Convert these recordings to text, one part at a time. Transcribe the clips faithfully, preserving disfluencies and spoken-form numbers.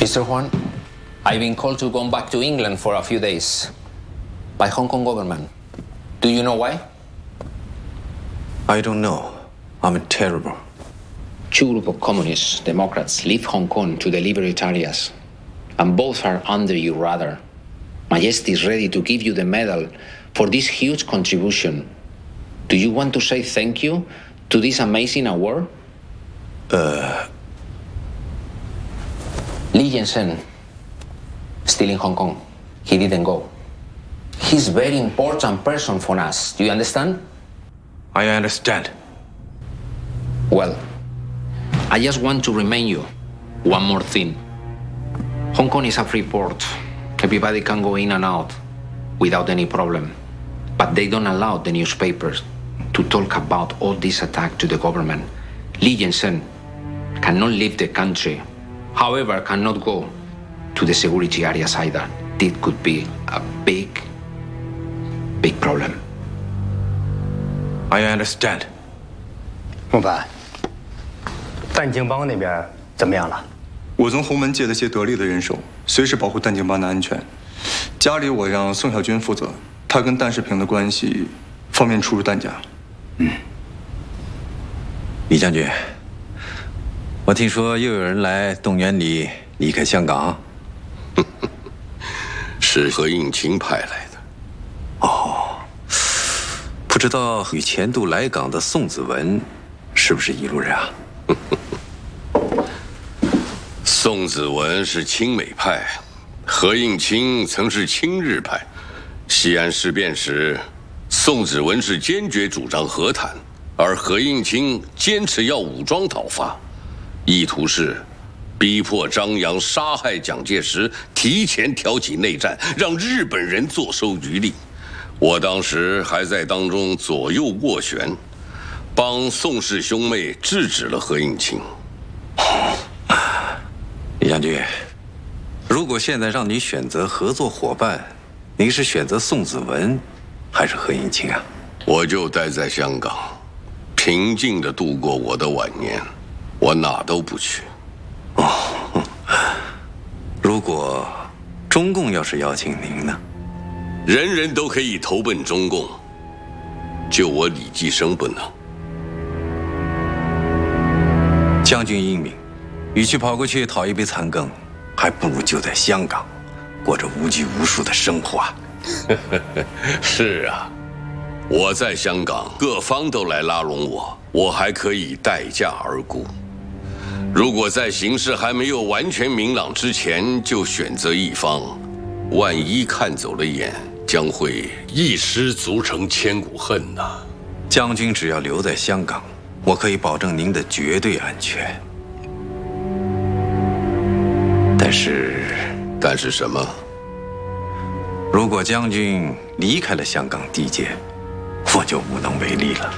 Mister Huan, I've been called to go back to England for a few days by Hong Kong government. Do you know why? I don't know. I'm terrible. Two group of communists, Democrats, leave Hong Kong to the libertarians, and both are under your radar. Majesty is ready to give you the medal for this huge contribution. Do you want to say thank you to this amazing award? Uh... Li Jiansheng, still in Hong Kong. He didn't go. He's a very important person for us. Do you understand? I understand. Well, I just want to remind you one more thing. Hong Kong is a free port. Everybody can go in and out without any problem. But they don't allow the newspapers to talk about all this attack to the government. Li Jiansheng cannot leave the country. However, cannot go to the security areas either. This could be a big, big problem. I understand. 孟凡，淡经帮那边怎么样了？ 我从洪门借了些得力的人手，随时保护淡经帮的安全。家里我让宋小军负责，他跟淡世平的关系方便出入淡家。 嗯。李将军。 我听说又有人来动员你离开香港， 是何应钦派来的。 哦，不知道与前度来港的宋子文是不是一路人啊？ 宋子文是亲美派，何应钦曾是亲日派。西安事变时，宋子文是坚决主张和谈，而何应钦坚持要武装讨伐。 意图是逼迫张扬杀害蒋介石，提前挑起内战，让日本人坐收渔利。我当时还在当中左右斡旋，帮宋氏兄妹制止了何应钦。 李将军，如果现在让你选择合作伙伴，你是选择宋子文，还是何应钦啊？ 我就待在香港，平静地度过我的晚年。 我哪都不去。 哦，如果中共要是邀请您呢？ 人人都可以投奔中共，就我李济生不能。 将军英明，与其跑过去讨一杯残羹，还不如就在香港，过着无拘无束的生活啊。 是啊，我在香港，各方都来拉拢我，我还可以待价而沽。 如果在形势还没有完全明朗之前就选择一方，万一看走了眼，将会一失足成千古恨呐。 将军只要留在香港，我可以保证您的绝对安全。但是， 但是什么？ 如果将军离开了香港地界，我就无能为力了。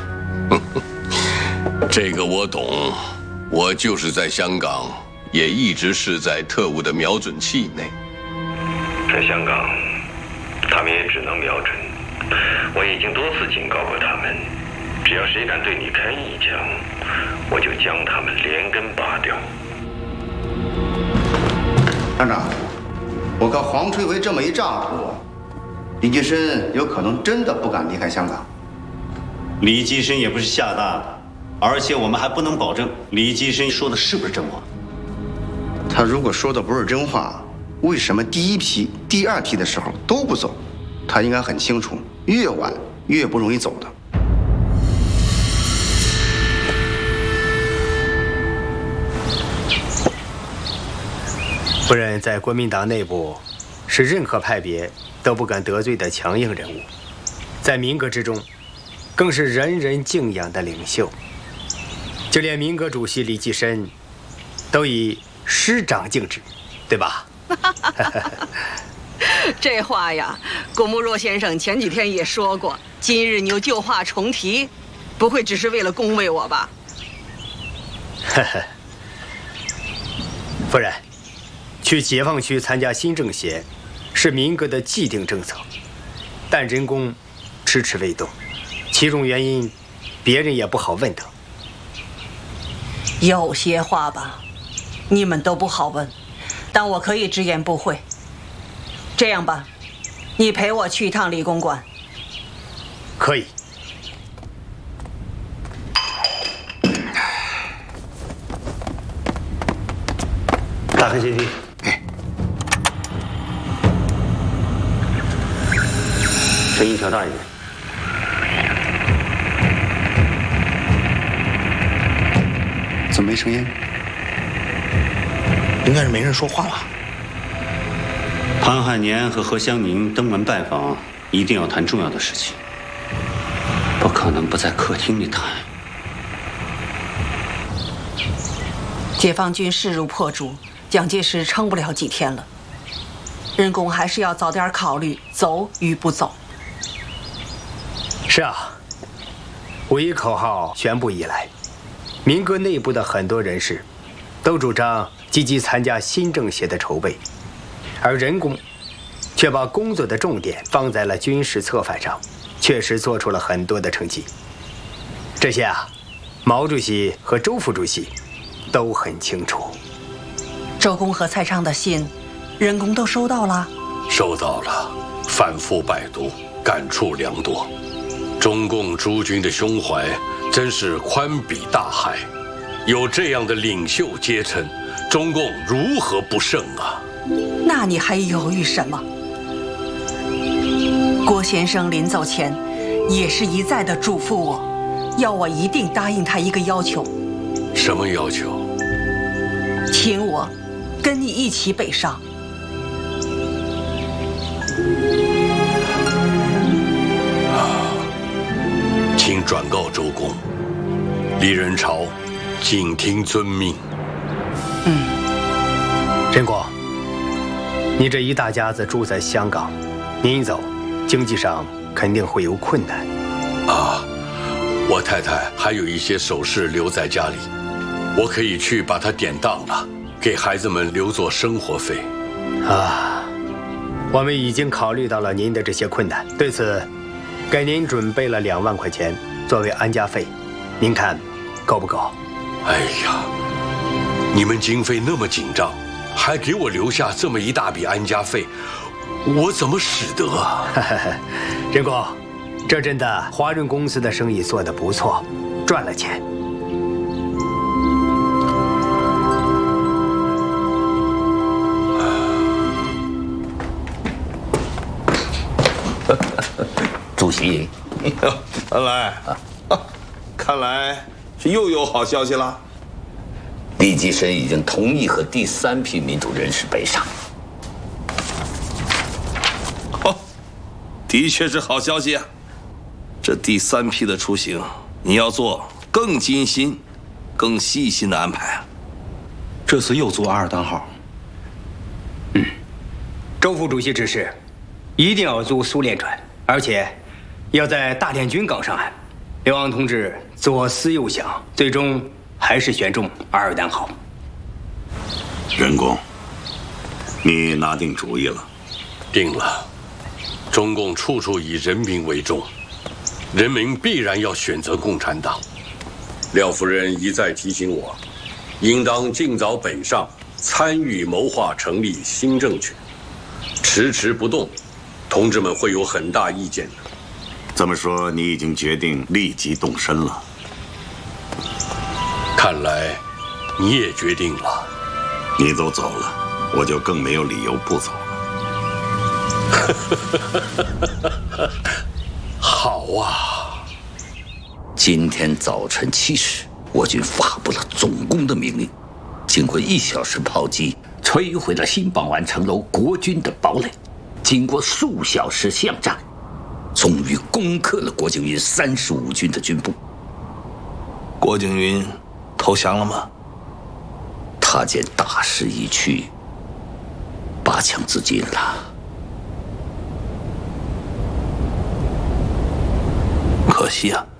这个我懂。 我就是在香港，也一直是在特务的瞄准器内。 在香港，他们也只能瞄准。我已经多次警告过他们，只要谁敢对你开一枪，我就将他们连根拔掉。 团长，我看黄春维这么一仗谱，李济深有可能真的不敢离开香港。 李济深也不是吓大的。 而且我们还不能保证李济深说的是不是真话。 他如果说的不是真话，为什么第一批、第二批的时候都不走？他应该很清楚，越晚越不容易走的。 夫人在国民党内部是任何派别都不敢得罪的强硬人物，在民革之中，更是人人敬仰的领袖。 就连民革主席李济深，都以师长敬之，对吧？ 这话呀，顾慕若先生前几天也说过。今日你又旧话重提，不会只是为了恭维我吧？夫人，去解放区参加新政协，是民革的既定政策，但人工迟迟未动，其中原因，别人也不好问得。 有些话吧，你们都不好问， 但我可以直言不讳。这样吧，你陪我去一趟理工馆。 可以。打开 C P。哎。声音调大一点。 怎么没声音？ 应该是没人说话吧。 潘汉年和何香凝登门拜访，一定要谈重要的事情，不可能不在客厅里谈。 解放军势如破竹，蒋介石撑不了几天了。任公还是要早点考虑走与不走。 是啊，五一口号宣布以来，民革内部的很多人士都主张积极参加新政协的筹备，而任公却把工作的重点放在了军事策反上，确实做出了很多的成绩。这些啊，毛主席和周副主席都很清楚。 周公和蔡昌的信，任公都收到了？ 收到了，反复百读，感触良多。中共诸军的胸怀真是宽比大海，有这样的领袖阶层，中共如何不胜啊？ 那你还犹豫什么？郭先生临走前也是一再的嘱咐我，要我一定答应他一个要求。 什么要求？ 请我跟你一起北上。 请转告周公，李仁潮谨听遵命。 嗯， 任公，你这一大家子住在香港，您一走，经济上肯定会有困难。 啊，我太太还有一些首饰留在家里，我可以去把它典当了，给孩子们留作生活费。 啊，我们已经考虑到了您的这些困难，对此给您准备了两万块钱作为安家费，您看够不够？ 哎呀，你们经费那么紧张，还给我留下这么一大笔安家费，我怎么使得啊？ 任公，这阵的华润公司的生意做得不错，赚了钱。 主席， 看来，看来是又有好消息了。 李济深已经同意和第三批民主人士北上。 哦，的确是好消息啊！这第三批的出行，你要做更精心、更细心的安排啊。 这次又租阿尔当号。 嗯，周副主席指示，一定要租苏联船，而且要在大连军港上岸。刘昂同志左思右想，最终还是选中阿尔丹号。 任公，你拿定主意了？ 定了。中共处处以人民为重，人民必然要选择共产党。廖夫人一再提醒我，应当尽早北上，参与谋划成立新政权。迟迟不动，同志们会有很大意见的。 这么说，你已经决定立即动身了？ 看来你也决定了。 你都走了，我就更没有理由不走了。好啊！ 今天早晨七时，我军发布了总攻的命令，经过一小时炮击，摧毁了新绑完城楼国军的堡垒。经过数小时巷战，终于攻克了郭景云三十五军的军部。 郭景云投降了吗？ 他见大势已去，拔枪自尽了。 可惜啊。